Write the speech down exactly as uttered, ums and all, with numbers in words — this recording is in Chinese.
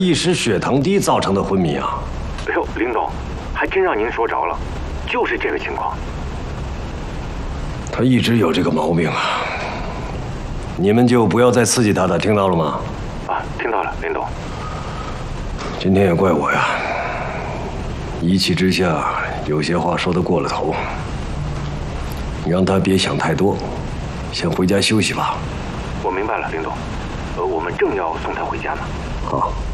一时血糖低造成的昏迷啊。 哎呦，林总，还真让您说着了，就是这个情况。 他一直有这个毛病啊，你们就不要再刺激他了，听到了吗？ 啊，听到了，林总。 今天也怪我呀，一气之下有些话说得过了头。你让他别想太多，先回家休息吧。 我明白了，林总。呃，我们正要送他回家呢。 好。